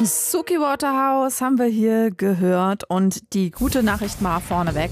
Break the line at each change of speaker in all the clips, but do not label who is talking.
Suki Waterhouse haben wir hier gehört und die gute Nachricht mal vorneweg.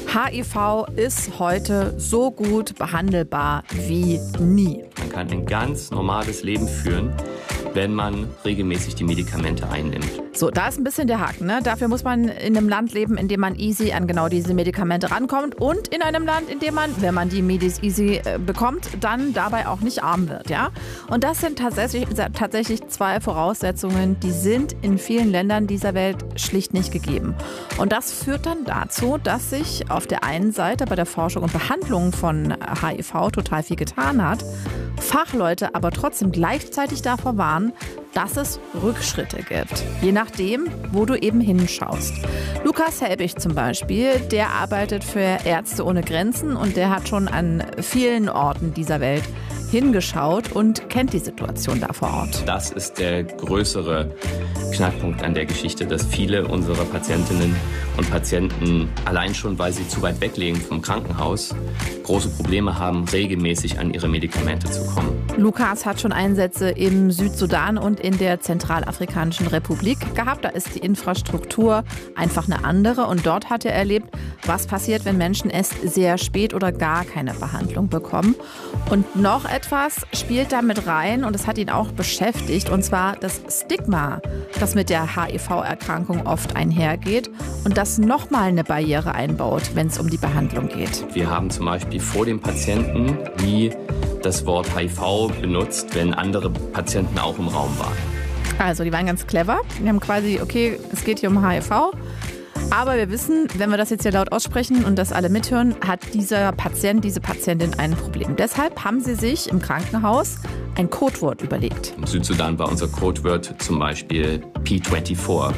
HIV ist heute so gut behandelbar wie nie.
Man kann ein ganz normales Leben führen, wenn man regelmäßig die Medikamente einnimmt.
So, da ist ein bisschen der Haken, ne? Dafür muss man in einem Land leben, in dem man easy an genau diese Medikamente rankommt und in einem Land, in dem man, wenn man die Medis easy bekommt, dann dabei auch nicht arm wird, ja? Und das sind tatsächlich zwei Voraussetzungen, die sind in vielen Ländern dieser Welt schlicht nicht gegeben. Und das führt dann dazu, dass sich auf der einen Seite bei der Forschung und Behandlung von HIV total viel getan hat, Fachleute aber trotzdem gleichzeitig davor warnen, dass es Rückschritte gibt. Je nachdem, wo du eben hinschaust. Lukas Helbig zum Beispiel, der arbeitet für Ärzte ohne Grenzen und der hat schon an vielen Orten dieser Welt hingeschaut und kennt die Situation da vor Ort.
Das ist der größere Knackpunkt an der Geschichte, dass viele unserer Patientinnen und Patienten allein schon, weil sie zu weit weglegen vom Krankenhaus, große Probleme haben, regelmäßig an ihre Medikamente zu kommen.
Lukas hat schon Einsätze im Südsudan und in der Zentralafrikanischen Republik gehabt. Da ist die Infrastruktur einfach eine andere und dort hat er erlebt, was passiert, wenn Menschen erst sehr spät oder gar keine Behandlung bekommen. Und noch etwas spielt da mit rein und es hat ihn auch beschäftigt, und zwar das Stigma, das mit der HIV-Erkrankung oft einhergeht und das nochmal eine Barriere einbaut, wenn es um die Behandlung geht.
Wir haben zum Beispiel vor dem Patienten nie das Wort HIV benutzt, wenn andere Patienten auch im Raum waren.
Also die waren ganz clever. Die haben quasi, okay, es geht hier um HIV. Aber wir wissen, wenn wir das jetzt hier laut aussprechen und das alle mithören, hat dieser Patient, diese Patientin ein Problem. Deshalb haben sie sich im Krankenhaus ein Codewort überlegt.
Im Südsudan war unser Codewort zum Beispiel P24.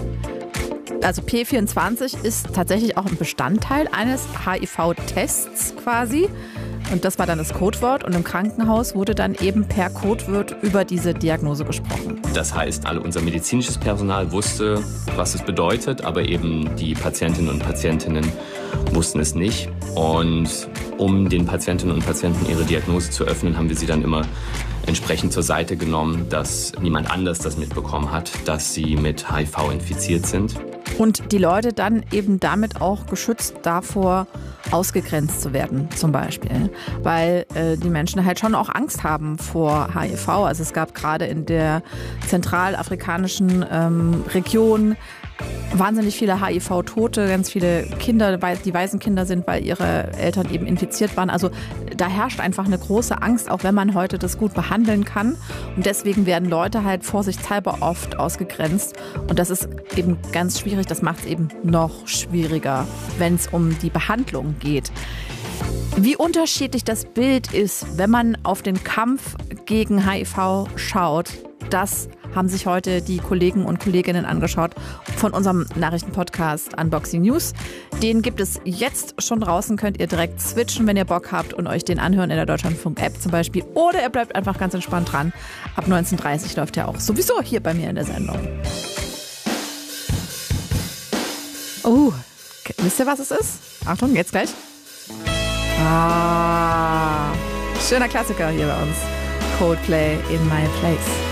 Also P24 ist tatsächlich auch ein Bestandteil eines HIV-Tests quasi. Und das war dann das Codewort und im Krankenhaus wurde dann eben per Codewort über diese Diagnose gesprochen.
Das heißt, unser medizinisches Personal wusste, was es bedeutet, aber eben die Patientinnen und Patientinnen wussten es nicht. Und um den Patientinnen und Patienten ihre Diagnose zu öffnen, haben wir sie dann immer entsprechend zur Seite genommen, dass niemand anders das mitbekommen hat, dass sie mit HIV infiziert sind.
Und die Leute dann eben damit auch geschützt davor, ausgegrenzt zu werden zum Beispiel. Weil die Menschen halt schon auch Angst haben vor HIV. Also es gab gerade in der zentralafrikanischen Region wahnsinnig viele HIV-Tote, ganz viele Kinder, die Waisenkinder sind, weil ihre Eltern eben infiziert waren. Also da herrscht einfach eine große Angst, auch wenn man heute das gut behandeln kann. Und deswegen werden Leute halt vorsichtshalber oft ausgegrenzt. Und das ist eben ganz schwierig. Das macht es eben noch schwieriger, wenn es um die Behandlung geht. Wie unterschiedlich das Bild ist, wenn man auf den Kampf gegen HIV schaut, das haben sich heute die Kollegen und Kolleginnen angeschaut von unserem Nachrichtenpodcast Unboxing News. Den gibt es jetzt schon draußen, könnt ihr direkt switchen, wenn ihr Bock habt und euch den anhören in der Deutschlandfunk-App zum Beispiel. Oder ihr bleibt einfach ganz entspannt dran. Ab 19:30 läuft er auch sowieso hier bei mir in der Sendung. Oh, wisst ihr, was es ist? Achtung, jetzt gleich. Schöner Klassiker hier bei uns. Coldplay in My Place.